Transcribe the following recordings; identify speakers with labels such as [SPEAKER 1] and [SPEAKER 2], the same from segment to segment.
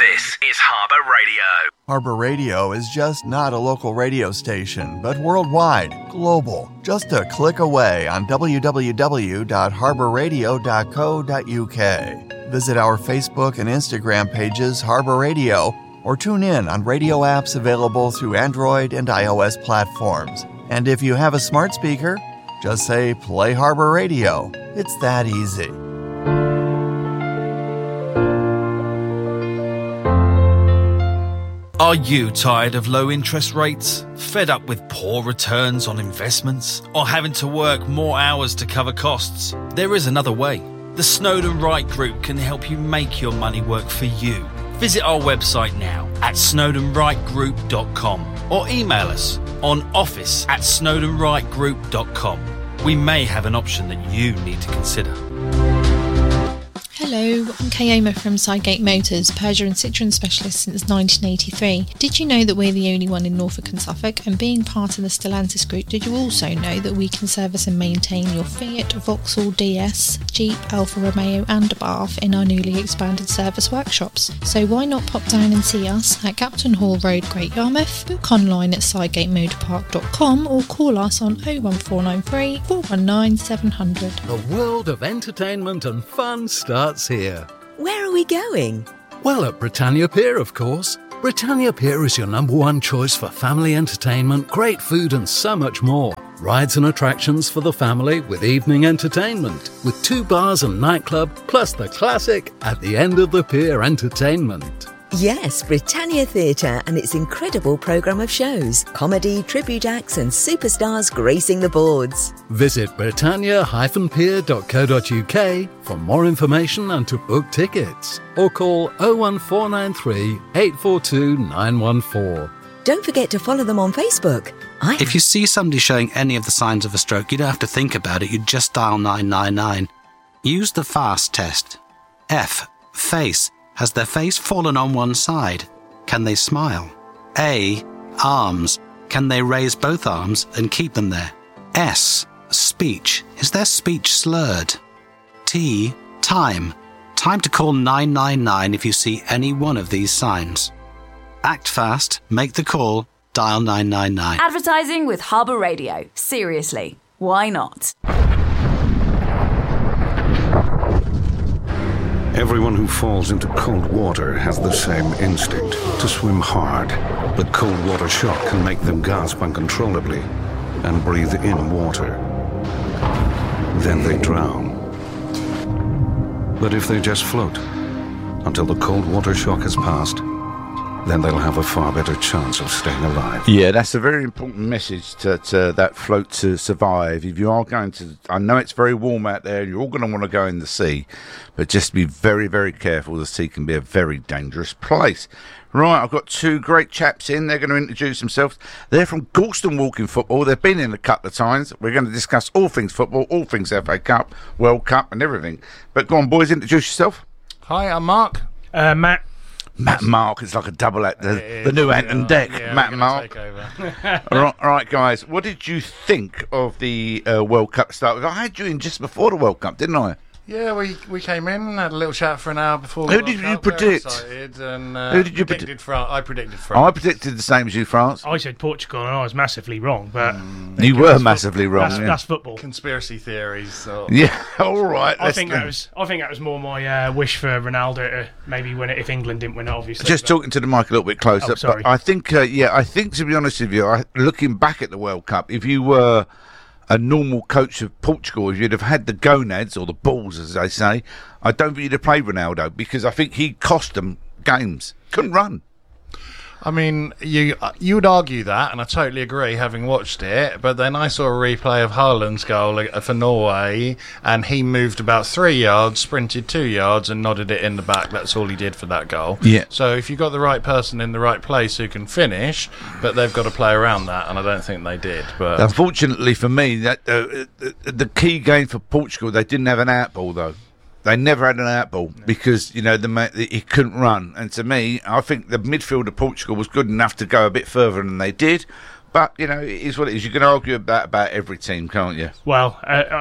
[SPEAKER 1] This is Harbour Radio.
[SPEAKER 2] Harbour Radio is just not a local radio station, but worldwide, global. Just a click away on www.harbourradio.co.uk. Visit our Facebook and Instagram pages, Harbour Radio, or tune in on radio apps available through Android and iOS platforms. And if you have a smart speaker, just say, play Harbour Radio. It's that easy.
[SPEAKER 3] Are you tired of low interest rates? Fed up with poor returns on investments? Or having to work more hours to cover costs? There is another way. The Snowden Wright Group can help you make your money work for you. Visit our website now at snowdenwrightgroup.com or email us on office@snowdenwrightgroup.com. We may have an option that you need to consider.
[SPEAKER 4] Hello, I'm Kayoma from Sidegate Motors, Peugeot and Citroën specialist since 1983. Did you know that we're the only one in Norfolk and Suffolk? And being part of the Stellantis group, did you also know that we can service and maintain your Fiat, Vauxhall DS, Jeep, Alfa Romeo and Abarth in our newly expanded service workshops? So why not pop down and see us at Captain Hall Road, Great Yarmouth, book online at sidegatemotorpark.com or call us on 01493 419 700.
[SPEAKER 5] The world of entertainment and fun starts here.
[SPEAKER 6] Where are we going?
[SPEAKER 5] Well, at Britannia Pier, of course. Britannia Pier is your number one choice for family entertainment, great food and so much more. Rides and attractions for the family with evening entertainment, with 2 bars and nightclub, plus the classic At the End of the Pier entertainment.
[SPEAKER 6] Yes, Britannia Theatre and its incredible programme of shows, comedy, tribute acts and superstars gracing the boards.
[SPEAKER 5] Visit britannia-pier.co.uk for more information and to book tickets. Or call 01493 842 914.
[SPEAKER 6] Don't forget to follow them on Facebook.
[SPEAKER 7] If you see somebody showing any of the signs of a stroke, you don't have to think about it, you just dial 999. Use the FAST test. F. Face. Has their face fallen on one side? Can they smile? A. Arms. Can they raise both arms and keep them there? S. Speech. Is their speech slurred? T. Time. Time to call 999 if you see any one of these signs. Act fast, make the call, dial 999.
[SPEAKER 8] Advertising with Harbour Radio. Seriously, why not?
[SPEAKER 9] Everyone who falls into cold water has the same instinct, to swim hard. But cold water shock can make them gasp uncontrollably and breathe in water. Then they drown. But if they just float until the cold water shock has passed, then they'll have a far better chance of staying alive.
[SPEAKER 10] Yeah, that's a very important message to that float to survive. If you are going to, I know it's very warm out there and you're all going to want to go in the sea, but just be very, very careful. The sea can be a very dangerous place. Right, I've got 2 great chaps in. They're going to introduce themselves. They're from Gorleston Walking Football. They've been in a couple of times. We're going to discuss all things football, all things FA Cup, World Cup and everything. But go on, boys, introduce yourself.
[SPEAKER 11] Hi, I'm Mark.
[SPEAKER 12] Matt.
[SPEAKER 10] Matt and Mark, it's like a double act, the new Anton Deck.
[SPEAKER 11] Yeah,
[SPEAKER 10] Matt and Mark.
[SPEAKER 11] Take over.
[SPEAKER 10] all right, guys, what did you think of the World Cup start? I had you in just before the World Cup, didn't I?
[SPEAKER 11] Yeah, we came in, had a little chat for an hour before.
[SPEAKER 10] Who did you predict?
[SPEAKER 11] Who did you predict? France. I predicted France.
[SPEAKER 10] I predicted the same as you, France.
[SPEAKER 12] I said Portugal, and I was massively wrong. But
[SPEAKER 10] you were massively wrong.
[SPEAKER 12] That's football.
[SPEAKER 11] Conspiracy theories.
[SPEAKER 10] Yeah, all right.
[SPEAKER 12] I think that was more my wish for Ronaldo to maybe win it if England didn't win it. Obviously,
[SPEAKER 10] just talking to the mic a little bit closer.
[SPEAKER 12] Oh, sorry.
[SPEAKER 10] But I think, I think to be honest with you, looking back at the World Cup, if you were a normal coach of Portugal, if you'd have had the gonads or the balls, as they say, I don't think you'd have played Ronaldo because I think he cost them games. Couldn't run.
[SPEAKER 11] I mean, you would argue that, and I totally agree, having watched it. But then I saw a replay of Haaland's goal for Norway, and he moved about 3 yards, sprinted 2 yards, and nodded it in the back. That's all he did for that goal.
[SPEAKER 10] Yeah.
[SPEAKER 11] So if you've got the right person in the right place who can finish, but they've got to play around that, and I don't think they did. But
[SPEAKER 10] unfortunately for me, that the key game for Portugal, they didn't have an outball though. They never had an outball because, he couldn't run. And to me, I think the midfield of Portugal was good enough to go a bit further than they did. But, it is what it is. You can argue about every team, can't you?
[SPEAKER 12] Well,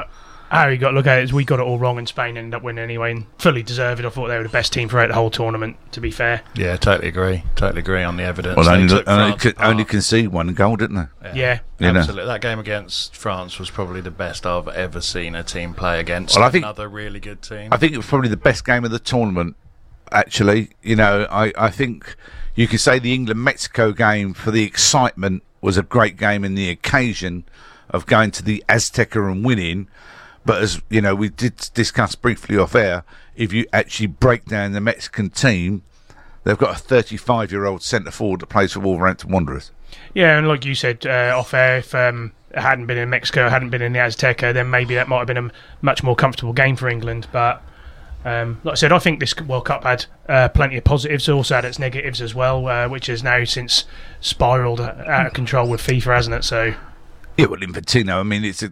[SPEAKER 12] how you got to look at it is we got it all wrong and Spain ended up winning anyway and fully deserved it. I thought they were the best team throughout the whole tournament, to be fair.
[SPEAKER 11] Yeah, totally agree on the evidence.
[SPEAKER 10] Well, only conceded one goal, didn't they?
[SPEAKER 12] Yeah,
[SPEAKER 11] absolutely. That game against France was probably the best I've ever seen a team play against another really good team.
[SPEAKER 10] I think it was probably the best game of the tournament, actually. I think you could say the England-Mexico game, for the excitement, was a great game, and the occasion of going to the Azteca and winning. But as you know, we did discuss briefly off air, if you actually break down the Mexican team, they've got a 35-year-old centre forward that plays for Wolverhampton Wanderers.
[SPEAKER 12] Yeah, and like you said off air, if it hadn't been in Mexico, hadn't been in the Azteca, then maybe that might have been a much more comfortable game for England. But like I said, I think this World Cup had plenty of positives, also had its negatives as well, which has now since spiralled out of control with FIFA, hasn't it? So.
[SPEAKER 10] Yeah, well, Infantino, I mean, it's a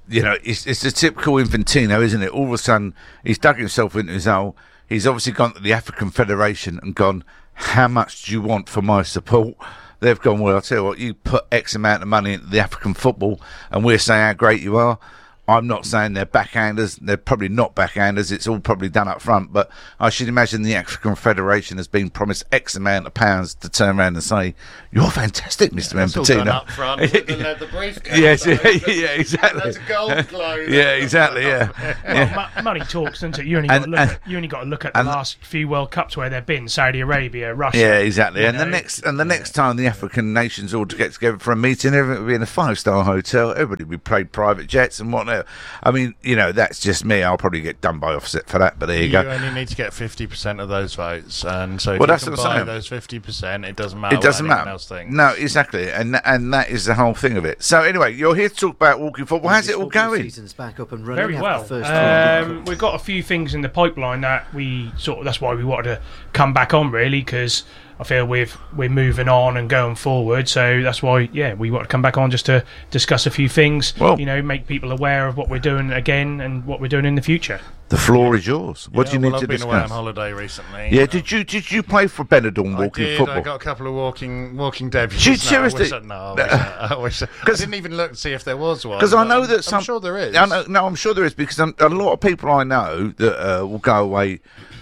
[SPEAKER 10] typical Infantino, isn't it? All of a sudden, he's dug himself into his hole. He's obviously gone to the African Federation and gone, how much do you want for my support? They've gone, well, I'll tell you what, you put X amount of money into the African football and we're saying how great you are. I'm not saying they're backhanders. They're probably not backhanders. It's all probably done up front. But I should imagine the African Federation has been promised X amount of pounds to turn around and say, "You're fantastic, Mr. Infantino."
[SPEAKER 11] It's all done up front with the leather briefcase.
[SPEAKER 10] Yes, yeah, exactly.
[SPEAKER 11] That's a gold globe.
[SPEAKER 10] Yeah, exactly. Yeah.
[SPEAKER 12] Well, money talks, doesn't it? You only got to look at the last few World Cups where they've been: Saudi Arabia, Russia.
[SPEAKER 10] Yeah, exactly. And the next time the African nations all get together for a meeting, everything will be in a 5-star hotel. Everybody will be paid private jets and whatnot. I mean, that's just me. I'll probably get done by offset for that, but there you go.
[SPEAKER 11] You only need to get 50% of those votes, and so if
[SPEAKER 10] that's
[SPEAKER 11] you can
[SPEAKER 10] what I'm
[SPEAKER 11] buy
[SPEAKER 10] saying.
[SPEAKER 11] those 50%, it doesn't matter.
[SPEAKER 10] It doesn't
[SPEAKER 11] what anyone
[SPEAKER 10] matter.
[SPEAKER 11] else thinks.
[SPEAKER 10] No, exactly, and that is the whole thing of it. So anyway, you're here to talk about walking football. How's it all going?
[SPEAKER 13] Season's back up and running.
[SPEAKER 12] Very well. We've got a few things in the pipeline that that's why we wanted to come back on, really, because I feel we're moving on and going forward, so that's why we want to come back on just to discuss a few things. Well, make people aware of what we're doing again and what we're doing in the future.
[SPEAKER 10] The floor is yours. What do you need to
[SPEAKER 11] discuss?
[SPEAKER 10] discuss?
[SPEAKER 11] I've been away on holiday recently.
[SPEAKER 10] Yeah, did you play for Benidorm walking football?
[SPEAKER 11] I got a couple of walking debuts.
[SPEAKER 10] Seriously?
[SPEAKER 11] I wish I didn't even look to see if there was one.
[SPEAKER 10] Because I know that
[SPEAKER 11] I'm sure there is.
[SPEAKER 10] I'm sure there is, because a lot of people I know that will go away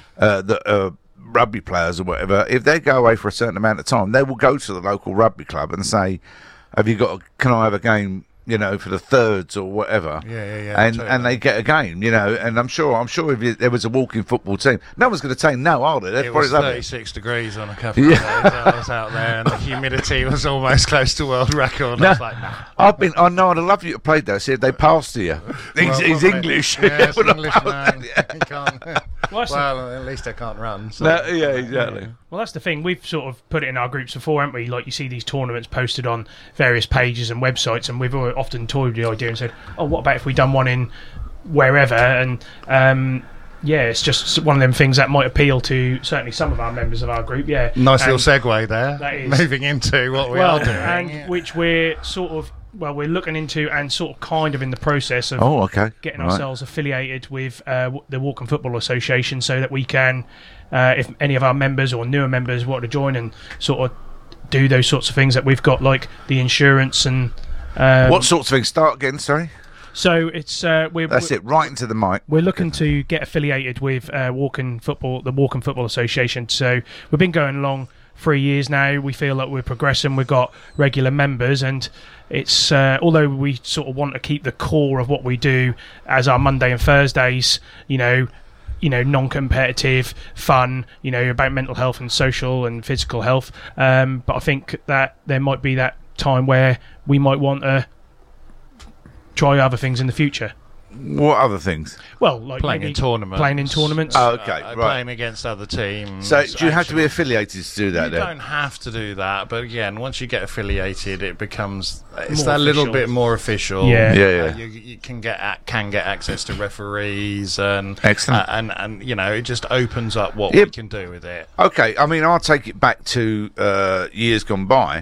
[SPEAKER 10] rugby players or whatever, if they go away for a certain amount of time, they will go to the local rugby club and say, can I have a game, for the thirds or whatever?
[SPEAKER 11] Yeah.
[SPEAKER 10] And they get a game, and I'm sure if there was a walking football team, no one's going to say no, are they?
[SPEAKER 11] It was 36 degrees on a couple of days. I was out there and the humidity was almost close to world record. I was like, nah.
[SPEAKER 10] I'd love you to play that. See if they passed to you. He's English.
[SPEAKER 11] Yeah, it's English, man. He can't. Well, at least I can't run. So.
[SPEAKER 10] Yeah, exactly.
[SPEAKER 12] Well, that's the thing. We've sort of put it in our groups before, haven't we? Like, you see these tournaments posted on various pages and websites, and we've often toyed with the idea and said, "Oh, what about if we done one in wherever?" And it's just one of them things that might appeal to certainly some of our members of our group. Yeah,
[SPEAKER 11] nice little segue there.
[SPEAKER 12] That is
[SPEAKER 11] moving into what we are doing,
[SPEAKER 12] and which we're sort of. Well, we're looking into and sort of kind of in the process of getting ourselves affiliated with the Walking Football Association, so that we can, if any of our members or newer members want to join and sort of do those sorts of things that we've got, like the insurance and...
[SPEAKER 10] what sorts of things? Start again, sorry.
[SPEAKER 12] So it's...
[SPEAKER 10] That's it, right into the mic.
[SPEAKER 12] We're looking to get affiliated with the Walking Football Association. So we've been going along 3 years now. We feel like we're progressing. We've got regular members, and it's although we sort of want to keep the core of what we do as our Monday and Thursdays, non-competitive, fun, about mental health and social and physical health. But I think that there might be that time where we might want to try other things in the future.
[SPEAKER 10] What other things?
[SPEAKER 12] Well, like
[SPEAKER 11] playing in tournaments.
[SPEAKER 10] Oh, okay, right.
[SPEAKER 11] Playing against other teams.
[SPEAKER 10] So, do you have to be affiliated to do that?
[SPEAKER 11] You don't have to do that, but again, once you get affiliated, it becomes
[SPEAKER 12] little
[SPEAKER 11] bit more official.
[SPEAKER 10] Yeah.
[SPEAKER 11] You can get access to referees and
[SPEAKER 10] excellent,
[SPEAKER 11] and it just opens up what we can do with it.
[SPEAKER 10] Okay, I mean, I'll take it back to years gone by.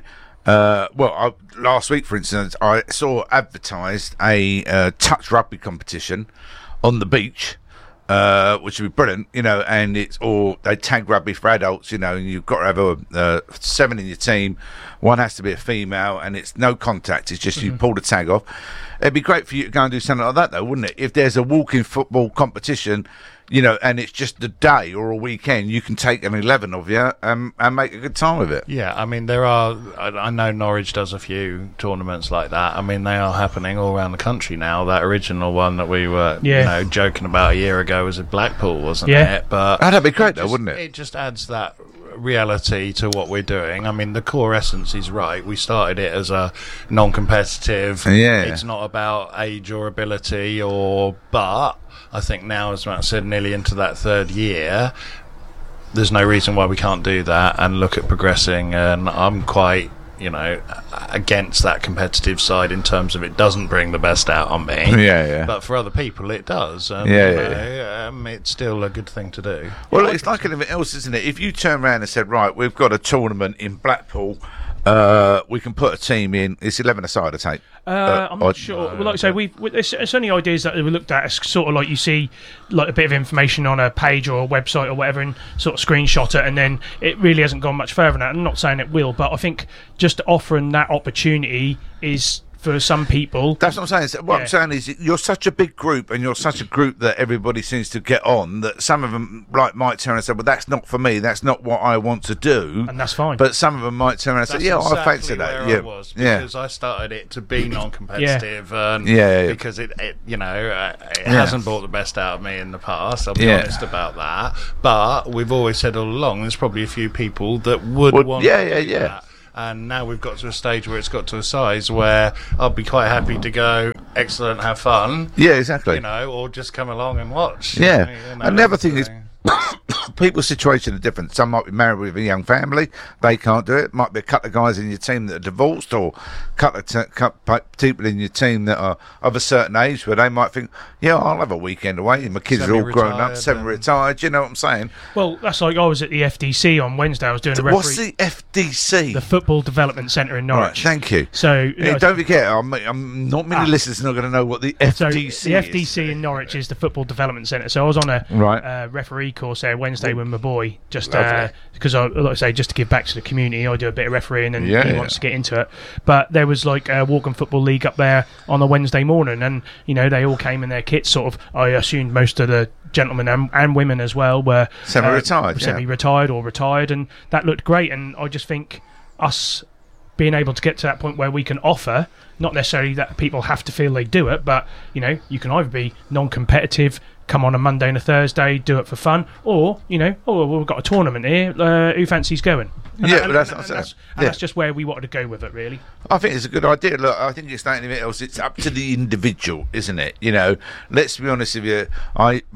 [SPEAKER 10] Last week, for instance, I saw advertised a touch rugby competition on the beach, which would be brilliant, and they tag rugby for adults, and you've got to have 7 in your team. One has to be a female, and it's no contact. It's just you pull the tag off. It'd be great for you to go and do something like that, though, wouldn't it? If there's a walking football competition, and it's just a day or a weekend, you can take an 11 of you and make a good time with it.
[SPEAKER 11] Yeah, I mean, I know Norwich does a few tournaments like that. I mean, they are happening all around the country now. That original one that we were, joking about a year ago was at Blackpool, wasn't it? But
[SPEAKER 10] that'd be great, though, wouldn't it?
[SPEAKER 11] It just adds that reality to what we're doing. I mean, the core essence is right. We started it as a non-competitive.
[SPEAKER 10] Yeah.
[SPEAKER 11] It's not about age or ability but I think now, as Matt said, nearly into that 3rd year, there's no reason why we can't do that and look at progressing. And I'm quite, against that competitive side in terms of it doesn't bring the best out on me.
[SPEAKER 10] Yeah.
[SPEAKER 11] But for other people, it does. And, it's still a good thing to do.
[SPEAKER 10] Well, it's like anything else, isn't it? If you turn around and said, right, we've got a tournament in Blackpool, we can put a team in. It's 11 aside, I take.
[SPEAKER 12] I'm not sure. Well, like I say, it's only ideas that we looked at as sort of like you see like a bit of information on a page or a website or whatever and sort of screenshot it, and then it really hasn't gone much further than that. I'm not saying it will, but I think just offering that opportunity is, for some people...
[SPEAKER 10] That's what I'm saying. So what I'm saying is you're such a big group, and you're such a group that everybody seems to get on, that some of them might turn around and say, well, that's not for me, that's not what I want to do.
[SPEAKER 12] And that's fine.
[SPEAKER 10] But some of them might turn around and say, I fancy that.
[SPEAKER 11] I was, because I started it to be non-competitive, and because it hasn't brought the best out of me in the past, I'll be honest about that. But we've always said all along, there's probably a few people that would want to do that. And now we've got to a stage where it's got to a size where I'll be quite happy to go, excellent, have fun.
[SPEAKER 10] Yeah, exactly.
[SPEAKER 11] Or just come along and watch.
[SPEAKER 10] Yeah. And the other thing is, people's situation are different. Some might be married with a young family, they can't do it. Might be a couple of guys in your team that are divorced, or a couple of people in your team that are of a certain age where they might think, I'll have a weekend away, my kids are all grown up, semi-retired, you know what I'm saying?
[SPEAKER 12] Well, that's like I was at the FDC on Wednesday. I was doing a referee.
[SPEAKER 10] What's the FDC?
[SPEAKER 12] The Football Development Centre in Norwich.
[SPEAKER 10] Right, thank you.
[SPEAKER 12] So
[SPEAKER 10] don't forget, I'm not many listeners are not going to know what the FDC is.
[SPEAKER 12] The FDC in Norwich is the Football Development Centre. So I was on a referee course there Wednesday with my boy, just because like I say, just to give back to the community. I do a bit of refereeing, and he wants to get into it. But there was like a Walking Football League up there on a Wednesday morning, and they all came in their kits. Sort of, I assumed most of the gentlemen and women as well were semi-retired or retired, and that looked great. And I just think us being able to get to that point where we can offer, not necessarily that people have to feel they do it, but you can either be non-competitive, come on a Monday and a Thursday, do it for fun, or we've got a tournament here, who fancies going? That's just where we wanted to go with it, really.
[SPEAKER 10] I think it's a good idea. Look, I think it's not anything else. It's up to the individual, isn't it? Let's be honest with you. I've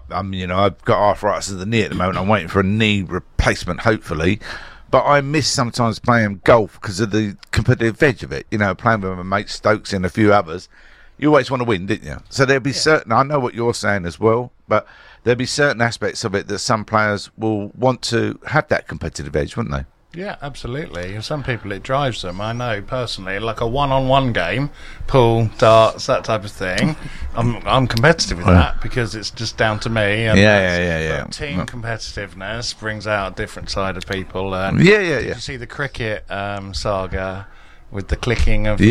[SPEAKER 10] got arthritis of the knee at the moment. I'm waiting for a knee replacement, hopefully. But I miss sometimes playing golf because of the competitive edge of it. Playing with my mate Stokes and a few others. You always want to win, didn't you? So there'll be certain... I know what you're saying as well, but there'll be certain aspects of it that some players will want to have that competitive edge, wouldn't they?
[SPEAKER 11] Yeah, absolutely. Some people, it drives them. I know personally, like a one-on-one game, pool, darts, that type of thing. I'm competitive with that because it's just down to me. And team competitiveness brings out a different side of people. And you see the cricket saga with the clicking of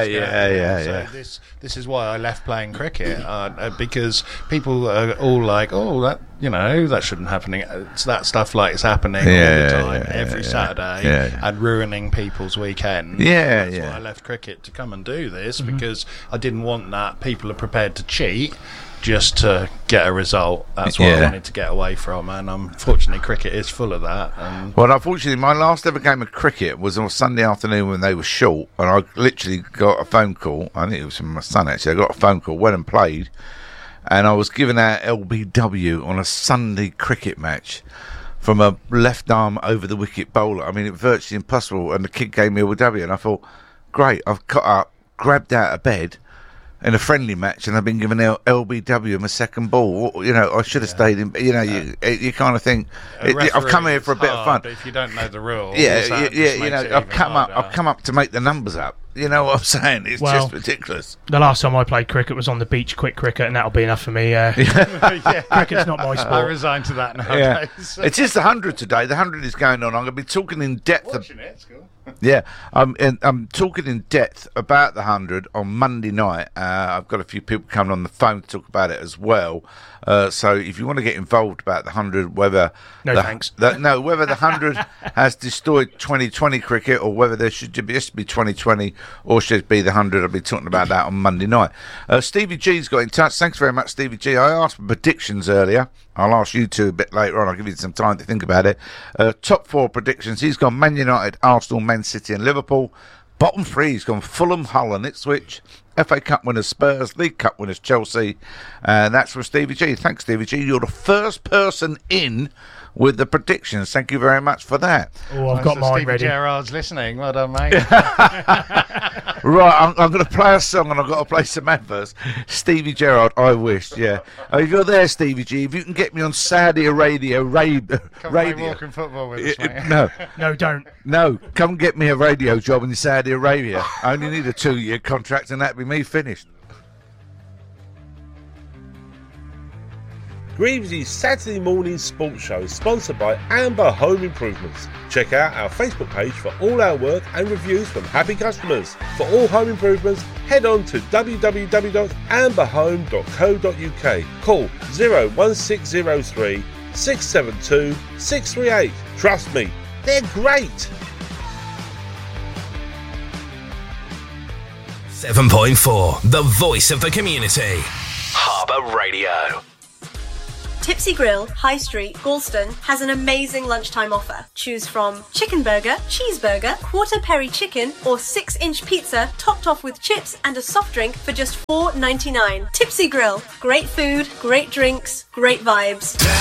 [SPEAKER 11] This is why I left playing cricket, because people are all like, that shouldn't happen. It's that stuff like it's happening all the time, every Saturday, and ruining people's weekend. That's why I left cricket to come and do this, because I didn't want that. People are prepared to cheat just to get a result. That's what I wanted to get away from, and unfortunately cricket is full of that.
[SPEAKER 10] Well, unfortunately my last ever game of cricket was on a Sunday afternoon when they were short, and I literally got a phone call. I think it was from my son actually. I got a phone call, went and played, and I was given out LBW on a Sunday cricket match from a left arm over the wicket bowler. I mean, it was virtually impossible, and the kid gave me LBW, and I thought, great, I've cut up, grabbed out of bed in a friendly match, and I've been given LBW in my second ball. I should have stayed in. You kind of think I've come here for a bit of fun.
[SPEAKER 11] But if you don't know the rules,
[SPEAKER 10] I've come up to make the numbers up. You know what I'm saying? It's
[SPEAKER 12] Well,
[SPEAKER 10] just ridiculous.
[SPEAKER 12] The last time I played cricket was on the beach, quick cricket, and that'll be enough for me. Cricket's not my
[SPEAKER 11] I
[SPEAKER 12] sport.
[SPEAKER 11] resigned to that
[SPEAKER 10] Yeah.
[SPEAKER 11] nowadays.
[SPEAKER 10] It is the 100 today. The 100 is going on. I'm going to be talking in depth.
[SPEAKER 11] Watching it, it's cool.
[SPEAKER 10] Yeah, I'm talking in depth about the 100 on Monday night. I've got a few people coming on the phone to talk about it as well. So if you want to get involved about the 100, whether
[SPEAKER 12] thanks.
[SPEAKER 10] Whether the 100 has destroyed 2020 cricket or whether there should just be 2020 or should be the 100, I'll be talking about that on Monday night. Stevie G's got in touch. Thanks very much, Stevie G. I asked for predictions earlier. I'll ask you two a bit later on. I'll give you some time to think about it. Top 4 predictions. He's gone Man United, Arsenal, Man City and Liverpool. Bottom 3, he's gone Fulham, Hull and Ipswich. FA Cup winners Spurs, League Cup winners Chelsea. And that's from Stevie G. Thanks, Stevie G. You're the first person in with the predictions. Thank you very much for that.
[SPEAKER 12] Oh, I've got mine
[SPEAKER 11] Stevie
[SPEAKER 12] ready.
[SPEAKER 11] Gerrard's listening. Well done, mate.
[SPEAKER 10] Right, I'm going to play a song and I've got to play some adverts. Stevie Gerrard, I wish, yeah. If you're there, Stevie G, if you can get me on Saudi Arabia radio.
[SPEAKER 11] Come play walking football with us, mate.
[SPEAKER 12] No, don't.
[SPEAKER 10] No, come get me a radio job in Saudi Arabia. I only need a 2-year contract and that'd be me finished.
[SPEAKER 13] Greaves' Saturday morning sports show is sponsored by Amber Home Improvements. Check out our Facebook page for all our work and reviews from happy customers. For all home improvements, head on to www.amberhome.co.uk. Call 01603 672 638. Trust me, they're great.
[SPEAKER 1] 7.4, the voice of the community. Harbour Radio.
[SPEAKER 14] Tipsy Grill, High Street, Galston has an amazing lunchtime offer. Choose from chicken burger, cheeseburger, quarter peri chicken or 6-inch pizza topped off with chips and a soft drink for just $4.99. Tipsy Grill, great food, great drinks, great vibes.